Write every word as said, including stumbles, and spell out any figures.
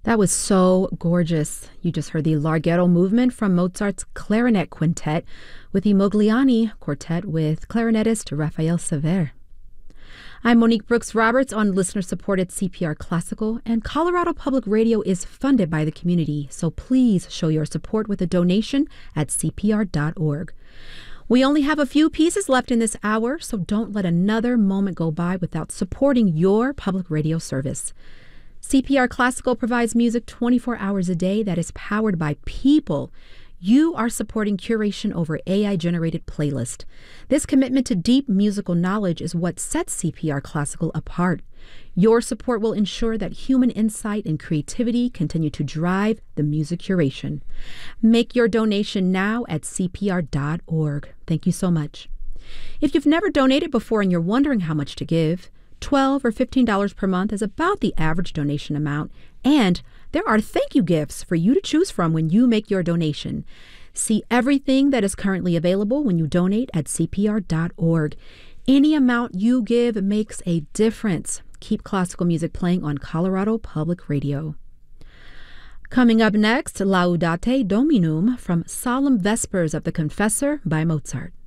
That was so gorgeous. You just heard the Larghetto movement from Mozart's Clarinet Quintet with the Mogliani Quartet with clarinetist Raphael Sever. I'm Monique Brooks Roberts on listener-supported C P R Classical, and Colorado Public Radio is funded by the community, so please show your support with a donation at C P R dot org. We only have a few pieces left in this hour, so don't let another moment go by without supporting your public radio service. C P R Classical provides music twenty-four hours a day that is powered by people. You are supporting curation over A I-generated playlist. This commitment to deep musical knowledge is what sets C P R Classical apart. Your support will ensure that human insight and creativity continue to drive the music curation. Make your donation now at C P R dot org. Thank you so much. If you've never donated before and you're wondering how much to give, twelve dollars or fifteen dollars per month is about the average donation amount, and there are thank you gifts for you to choose from when you make your donation. See everything that is currently available when you donate at C P R dot org. Any amount you give makes a difference. Keep classical music playing on Colorado Public Radio. Coming up next, Laudate Dominum from Solemn Vespers of the Confessor by Mozart.